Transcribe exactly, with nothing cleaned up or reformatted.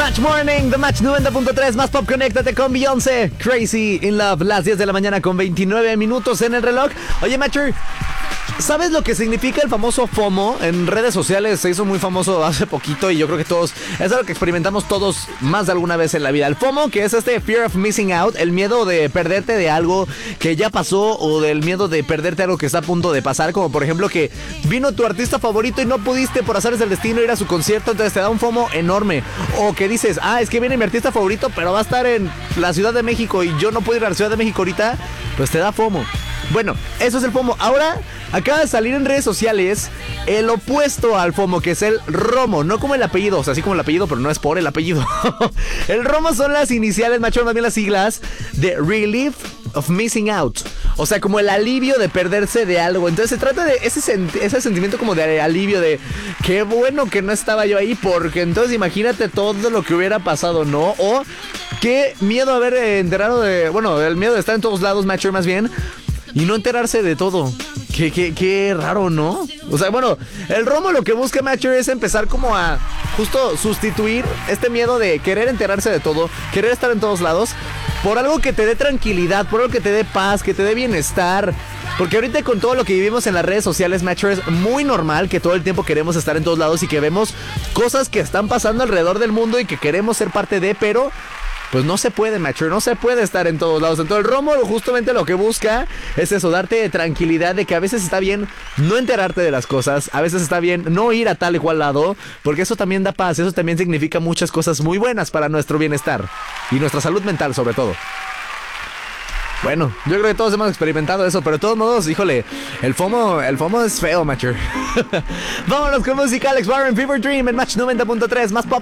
Match Morning, The Match noventa punto tres, más pop, conéctate con Beyoncé. Crazy in Love, las diez de la mañana con veintinueve minutos en el reloj. Oye, Matcher, ¿sabes lo que significa el famoso FOMO? En redes sociales se hizo muy famoso hace poquito y yo creo que todos, es algo que experimentamos todos más de alguna vez en la vida. El FOMO, que es este Fear of Missing Out, el miedo de perderte de algo que ya pasó o del miedo de perderte algo que está a punto de pasar, como por ejemplo que vino tu artista favorito y no pudiste por azares del destino ir a su concierto, entonces te da un FOMO enorme. O que dices, ah, es que viene mi artista favorito, pero va a estar en la Ciudad de México y yo no puedo ir a la Ciudad de México ahorita, pues te da FOMO. Bueno, eso es el FOMO. Ahora acaba de salir en redes sociales el opuesto al FOMO, que es el ROMO. No como el apellido, o sea, así como el apellido, pero no es por el apellido. El ROMO son las iniciales, macho, más bien las siglas de Relief of Missing Out. O sea, como el alivio de perderse de algo. Entonces se trata de ese, sen- ese sentimiento como de alivio, de qué bueno que no estaba yo ahí, porque entonces imagínate todo lo que hubiera pasado, ¿no? O qué miedo haber enterado de... Bueno, el miedo de estar en todos lados, macho, más bien, y no enterarse de todo. Qué, qué, qué raro, ¿no? O sea, bueno, el ROMO lo que busca, Matcher, es empezar como a justo sustituir este miedo de querer enterarse de todo, querer estar en todos lados, por algo que te dé tranquilidad, por algo que te dé paz, que te dé bienestar. Porque ahorita con todo lo que vivimos en las redes sociales, Matcher, es muy normal que todo el tiempo queremos estar en todos lados y que vemos cosas que están pasando alrededor del mundo y que queremos ser parte de, pero... pues no se puede, macho, no se puede estar en todos lados. Entonces el ROMO justamente lo que busca es eso, darte tranquilidad de que a veces está bien no enterarte de las cosas, a veces está bien no ir a tal y cual lado, porque eso también da paz, eso también significa muchas cosas muy buenas para nuestro bienestar y nuestra salud mental sobre todo. Bueno, yo creo que todos hemos experimentado eso, pero de todos modos, híjole, el FOMO, el FOMO es feo, macho. Vámonos con música, Alex Warren, Fever Dream en Match noventa punto tres, más pop.